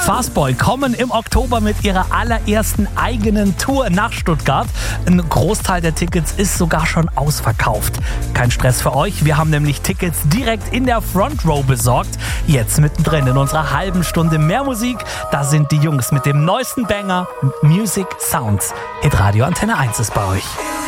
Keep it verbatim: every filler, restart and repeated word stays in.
Fastboy kommen im Oktober mit ihrer allerersten eigenen Tour nach Stuttgart. Ein Großteil der Tickets ist sogar schon ausverkauft. Kein Stress für euch, wir haben nämlich Tickets direkt in der Front Row besorgt. Jetzt mittendrin in unserer halben Stunde mehr Musik, da sind die Jungs mit dem neuesten Banger Music Sounds. Hitradio Antenne eins ist bei euch.